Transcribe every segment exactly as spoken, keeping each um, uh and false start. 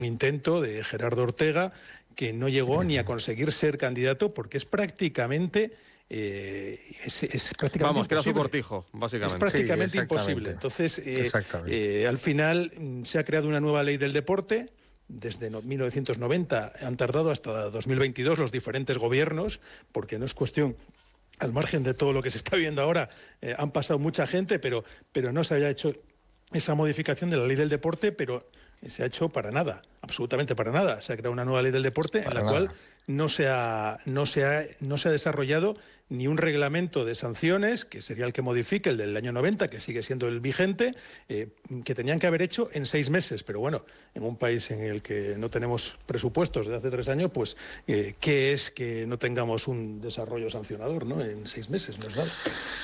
intento de Gerardo Ortega que no llegó ni a conseguir ser candidato porque es prácticamente... Eh, es, es prácticamente Vamos, que era su imposible. cortijo, básicamente. Es prácticamente Sí, imposible. Entonces, eh, exactamente. eh, al final se ha creado una nueva ley del deporte. Desde mil novecientos noventa han tardado hasta dos mil veintidós los diferentes gobiernos, porque no es cuestión... Al margen de todo lo que se está viendo ahora, eh, han pasado mucha gente, pero, pero no se había hecho esa modificación de la ley del deporte, pero se ha hecho para nada, absolutamente para nada. Se ha creado una nueva ley del deporte para en la nada. cual no se, ha, no, se ha, no se ha desarrollado ni un reglamento de sanciones, que sería el que modifique el del año noventa, que sigue siendo el vigente, eh, que tenían que haber hecho en seis meses. Pero bueno, en un país en el que no tenemos presupuestos de hace tres años, pues eh, ¿qué es que no tengamos un desarrollo sancionador, ¿no? En seis meses? No es nada.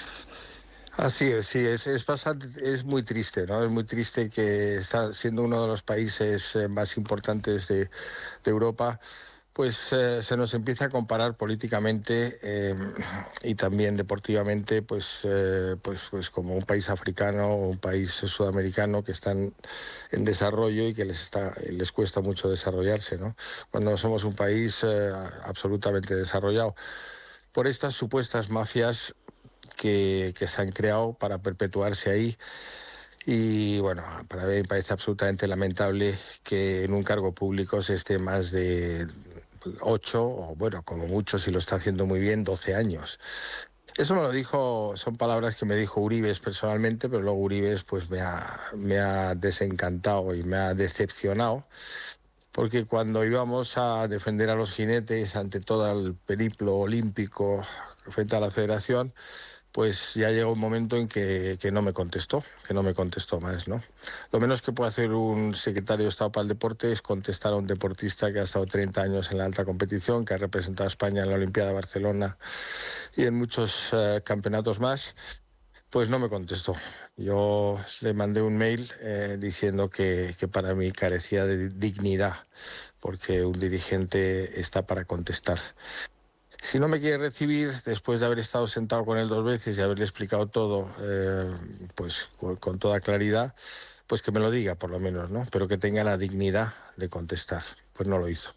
Así es, sí, es, es bastante, es muy triste, ¿no? Es muy triste que está siendo uno de los países eh, más importantes de, de Europa, pues eh, se nos empieza a comparar políticamente eh, y también deportivamente, pues, eh, pues, pues como un país africano o un país sudamericano que están en desarrollo y que les está, les cuesta mucho desarrollarse, ¿no? Cuando somos un país eh, absolutamente desarrollado. Por estas supuestas mafias que, que se han creado para perpetuarse ahí. Y bueno, para mí me parece absolutamente lamentable que en un cargo público se esté más de ocho, o bueno, como mucho, si lo está haciendo muy bien, doce años. Eso me lo dijo, son palabras que me dijo Uribes personalmente, pero luego Uribes pues me ha, me ha desencantado y me ha decepcionado, porque cuando íbamos a defender a los jinetes ante todo el periplo olímpico frente a la federación, pues ya llegó un momento en que, que no me contestó, que no me contestó más, ¿no? Lo menos que puede hacer un secretario de Estado para el deporte es contestar a un deportista que ha estado treinta años en la alta competición, que ha representado a España en la Olimpiada de Barcelona y en muchos uh, campeonatos más. Pues no me contestó. Yo le mandé un mail eh, diciendo que, que para mí carecía de dignidad, porque un dirigente está para contestar. Si no me quiere recibir, después de haber estado sentado con él dos veces y haberle explicado todo, eh, pues con, con toda claridad, pues que me lo diga por lo menos, ¿no? Pero que tenga la dignidad de contestar. Pues no lo hizo.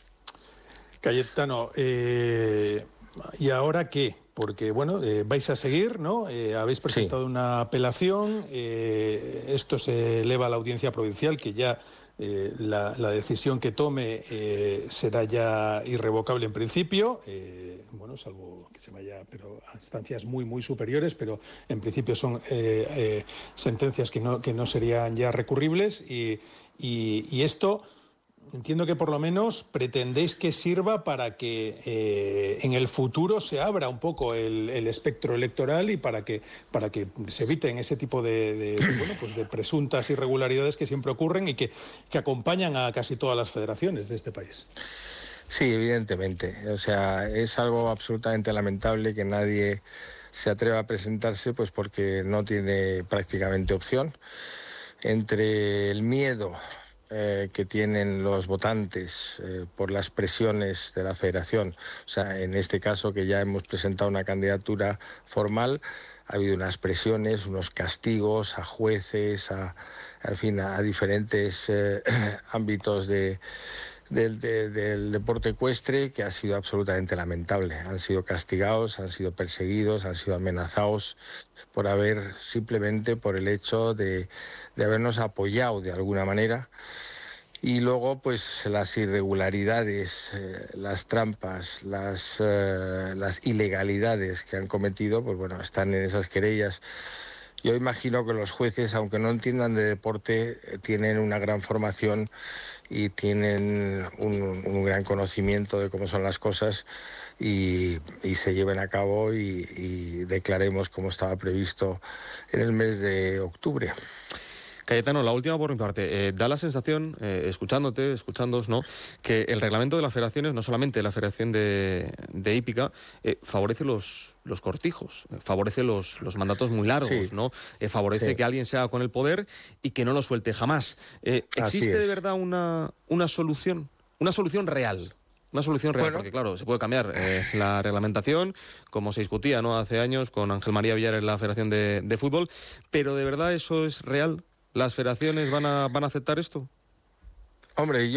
Cayetano, eh, ¿y ahora qué? Porque, bueno, eh, vais a seguir, ¿no? Eh, habéis presentado sí. una apelación, eh, esto se eleva a la audiencia provincial, que ya eh, la, la decisión que tome eh, será ya irrevocable en principio, eh, bueno, salvo que se vaya pero a instancias muy, muy superiores, pero en principio son eh, eh, sentencias que no, que no serían ya recurribles y, y, y esto... Entiendo que por lo menos pretendéis que sirva para que eh, en el futuro se abra un poco el, el espectro electoral y para que, para que se eviten ese tipo de, de, bueno, pues de presuntas irregularidades que siempre ocurren y que, que acompañan a casi todas las federaciones de este país. Sí, evidentemente. O sea, es algo absolutamente lamentable que nadie se atreva a presentarse, pues porque no tiene prácticamente opción. Entre el miedo Eh, que tienen los votantes eh, por las presiones de la federación. O sea, en este caso que ya hemos presentado una candidatura formal, ha habido unas presiones, unos castigos a jueces, a, en fin, a, a diferentes eh, ámbitos de, del, de, del deporte ecuestre, que ha sido absolutamente lamentable. Han sido castigados, han sido perseguidos, han sido amenazados por haber, simplemente por el hecho de, de habernos apoyado de alguna manera. Y luego, pues, las irregularidades, eh, las trampas, las, eh, las ilegalidades que han cometido, pues bueno, están en esas querellas. Yo imagino que los jueces, aunque no entiendan de deporte, tienen una gran formación y tienen un, un gran conocimiento de cómo son las cosas y, y se lleven a cabo y, y declaremos como estaba previsto en el mes de octubre. Cayetano, la última por mi parte. Eh, da la sensación, eh, escuchándote, escuchándoos, ¿no?, que el reglamento de las federaciones, no solamente la Federación de, de Hípica, eh, favorece los, los cortijos, eh, favorece los, los mandatos muy largos, sí. ¿no? Eh, favorece sí. que alguien se haga con el poder y que no lo suelte jamás. Eh, ¿Existe de verdad una, una solución, una solución real? Una solución real, bueno, porque claro, se puede cambiar eh, la reglamentación, como se discutía, ¿no?, hace años con Ángel María Villar en la Federación de, de Fútbol, pero ¿de verdad eso es real? ¿Las federaciones van a, van a aceptar esto? Hombre, yo